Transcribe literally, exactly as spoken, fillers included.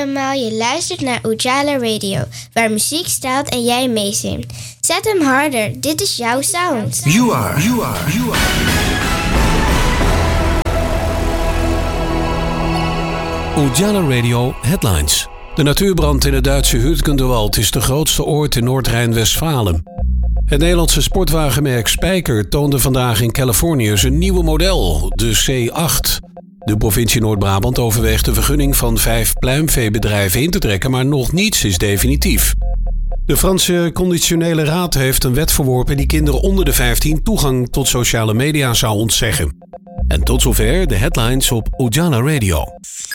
allemaal, je luistert naar Ujala Radio, waar muziek staat en jij meezingt. Zet hem harder, dit is jouw sound. You are, you are, you are. Ujala Radio Headlines. De natuurbrand in het Duitse Hütgendewald is de grootste ooit in Noord-Rijn-Westfalen. Het Nederlandse sportwagenmerk Spijker toonde vandaag in Californië zijn nieuwe model, de C acht. De provincie Noord-Brabant overweegt de vergunning van vijf pluimveebedrijven in te trekken, maar nog niets is definitief. De Franse Conditionele Raad heeft een wet verworpen die kinderen onder de vijftien toegang tot sociale media zou ontzeggen. En tot zover de headlines op Ujala Radio.